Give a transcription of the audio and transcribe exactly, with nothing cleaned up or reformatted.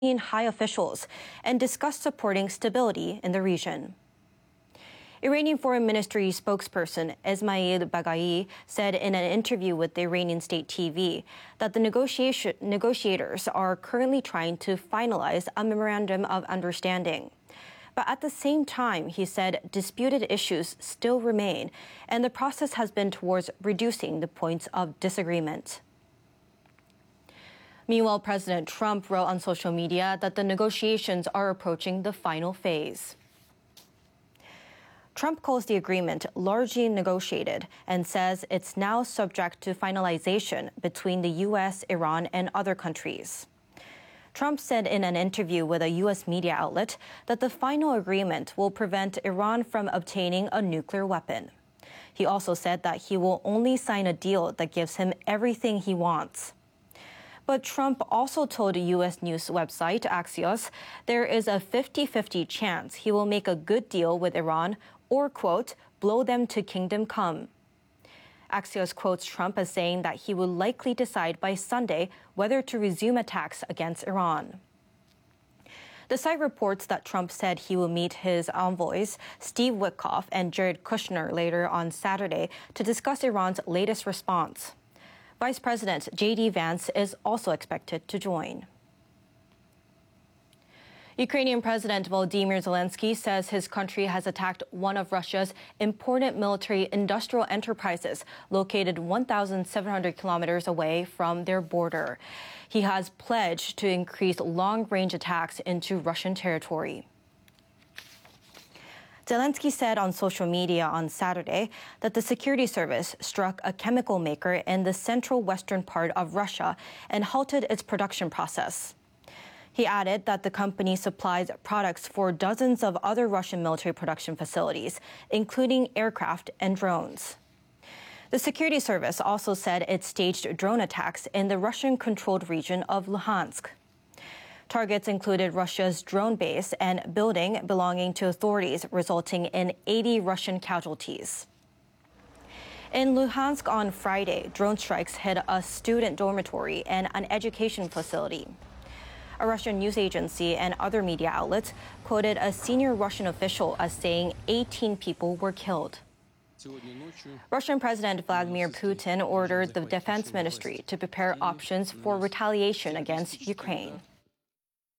high officials and discussed supporting stability in the region. Iranian Foreign Ministry spokesperson Esmail Baghai said in an interview with the Iranian state T V that the negotiation, negotiators are currently trying to finalize a memorandum of understanding. But at the same time, he said disputed issues still remain, and the process has been towards reducing the points of disagreement. Meanwhile, President Trump wrote on social media that the negotiations are approaching the final phase. Trump calls the agreement largely negotiated and says it's now subject to finalization between the U S, Iran, and other countries. Trump said in an interview with a U S media outlet that the final agreement will prevent Iran from obtaining a nuclear weapon. He also said that he will only sign a deal that gives him everything he wants. But Trump also told U S news website Axios there is a fifty-fifty chance he will make a good deal with Iran or, quote, blow them to kingdom come. Axios quotes Trump as saying that he will likely decide by Sunday whether to resume attacks against Iran. The site reports that Trump said he will meet his envoys, Steve Witkoff and Jared Kushner, later on Saturday to discuss Iran's latest response. Vice President J D Vance is also expected to join. Ukrainian President Volodymyr Zelensky says his country has attacked one of Russia's important military industrial enterprises located one thousand seven hundred kilometers away from their border. He has pledged to increase long-range attacks into Russian territory. Zelensky said on social media on Saturday that the security service struck a chemical maker in the central western part of Russia and halted its production process. He added that the company supplies products for dozens of other Russian military production facilities, including aircraft and drones. The security service also said it staged drone attacks in the Russian-controlled region of Luhansk. Targets included Russia's drone base and building belonging to authorities, resulting in eighty Russian casualties. In Luhansk on Friday, drone strikes hit a student dormitory and an education facility. A Russian news agency and other media outlets quoted a senior Russian official as saying eighteen people were killed. Russian President Vladimir Putin ordered the Defense Ministry to prepare options for retaliation against Ukraine.